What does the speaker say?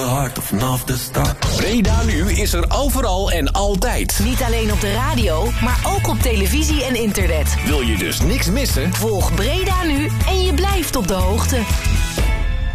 vanaf de start. Breda Nu is er overal en altijd. Niet alleen op de radio, maar ook op televisie en internet. Wil je dus niks missen? Volg Breda Nu en je blijft op de hoogte.